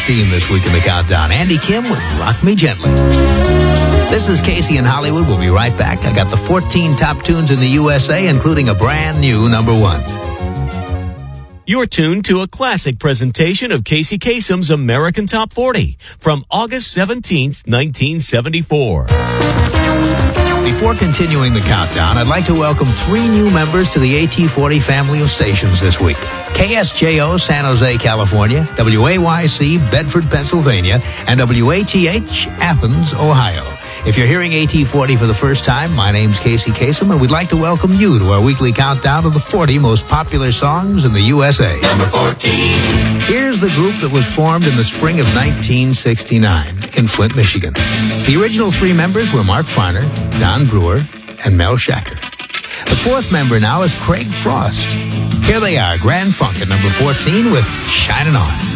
Theme this week in the countdown. Andy Kim with Rock Me Gently. This is Casey in Hollywood. We'll be right back. I got the 14 top tunes in the USA, including a brand new number one. You're tuned to a classic presentation of Casey Kasem's American Top 40 from August 17th, 1974. Before continuing the countdown, I'd like to welcome 3 new members to the AT40 family of stations this week. KSJO, San Jose, California, WAYC, Bedford, Pennsylvania, and WATH, Athens, Ohio. If you're hearing AT40 for the first time, my name's Casey Kasem, and we'd like to welcome you to our weekly countdown of the 40 most popular songs in the USA. Number 14. Here's the group that was formed in the spring of 1969 in Flint, Michigan. The original 3 members were Mark Farner, Don Brewer, and Mel Shacker. The 4th member now is Craig Frost. Here they are, Grand Funk at number 14 with Shining On.